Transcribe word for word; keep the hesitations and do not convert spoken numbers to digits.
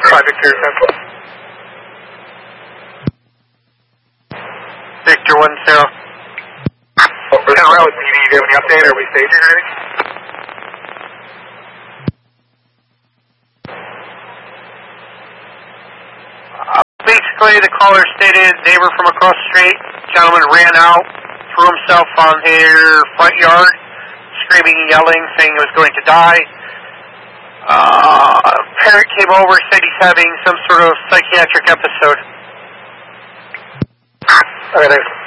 five Victor Central. Victor one zero. Oh, we're down with P D. Do you have any update? Are we staging or anything? Uh, basically, the caller stated neighbor from across the street, gentleman ran out, threw himself on their front yard, screaming and yelling, saying he was going to die. Uh, parent came over, said he's having some sort of psychiatric episode. Okay, thanks.